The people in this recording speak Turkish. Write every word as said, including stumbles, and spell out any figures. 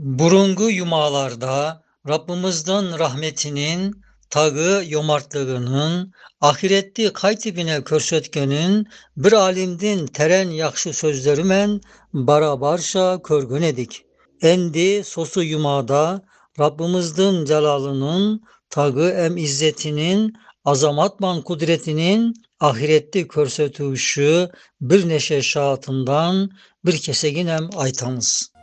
Burungu yumalarda Rabbimizden rahmetinin, tağı yomartlığının, ahiretli kaytibine körsetkenin, bir alimdin teren yakşı sözlerimen bara barşa körgün edik. Endi sosu yumada Rabbimizden celalının, tağı em izzetinin, azamatman kudretinin, ahiretli körsetüşü bir neşe şaatından bir kesegin em aytamız.